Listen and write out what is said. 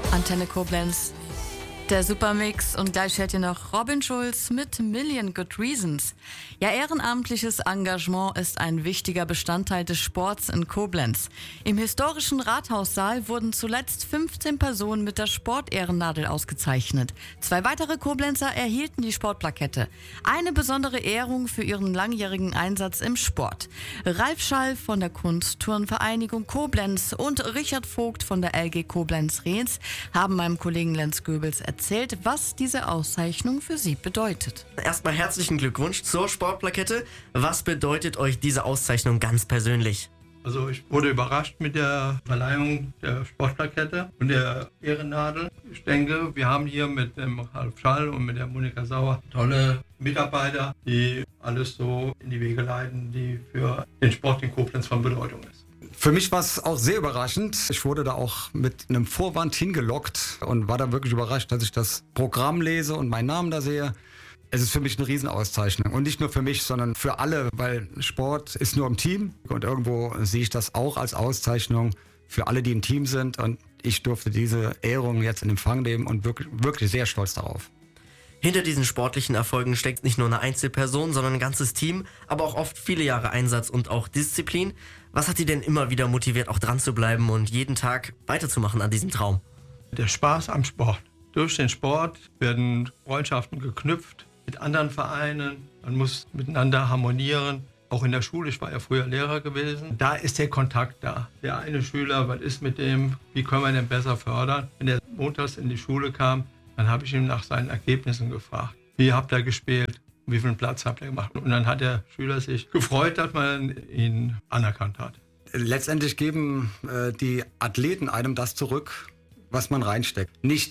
Antenne Koblenz. Der Supermix und gleich hört ihr noch Robin Schulz mit Million Good Reasons. Ja, ehrenamtliches Engagement ist ein wichtiger Bestandteil des Sports in Koblenz. Im historischen Rathaussaal wurden zuletzt 15 Personen mit der Sportehrennadel ausgezeichnet. 2 weitere Koblenzer erhielten die Sportplakette. Eine besondere Ehrung für ihren langjährigen Einsatz im Sport. Ralf Schall von der Kunstturnvereinigung Koblenz und Richard Vogt von der LG Koblenz-Rehns haben meinem Kollegen Lenz Goebels erzählt, was diese Auszeichnung für sie bedeutet. Erstmal herzlichen Glückwunsch zur Sportplakette. Was bedeutet euch diese Auszeichnung ganz persönlich? Also ich wurde überrascht mit der Verleihung der Sportplakette und der Ehrennadel. Ich denke, wir haben hier mit dem Ralf Schall und mit der Monika Sauer tolle Mitarbeiter, die alles so in die Wege leiten, die für den Sport in Koblenz von Bedeutung ist. Für mich war es auch sehr überraschend. Ich wurde da auch mit einem Vorwand hingelockt und war da wirklich überrascht, dass ich das Programm lese und meinen Namen da sehe. Es ist für mich eine Riesenauszeichnung und nicht nur für mich, sondern für alle, weil Sport ist nur im Team und irgendwo sehe ich das auch als Auszeichnung für alle, die im Team sind, und ich durfte diese Ehrung jetzt in Empfang nehmen und wirklich sehr stolz darauf. Hinter diesen sportlichen Erfolgen steckt nicht nur eine Einzelperson, sondern ein ganzes Team, aber auch oft viele Jahre Einsatz und auch Disziplin. Was hat die denn immer wieder motiviert, auch dran zu bleiben und jeden Tag weiterzumachen an diesem Traum? Der Spaß am Sport. Durch den Sport werden Freundschaften geknüpft mit anderen Vereinen. Man muss miteinander harmonieren. Auch in der Schule, ich war ja früher Lehrer gewesen, da ist der Kontakt da. Der eine Schüler, was ist mit dem, wie können wir den besser fördern? Wenn er montags in die Schule kam, dann habe ich ihn nach seinen Ergebnissen gefragt. Wie habt ihr gespielt? Wie viel Platz habt ihr gemacht? Und dann hat der Schüler sich gefreut, dass man ihn anerkannt hat. Letztendlich geben die Athleten einem das zurück, was man reinsteckt. Nicht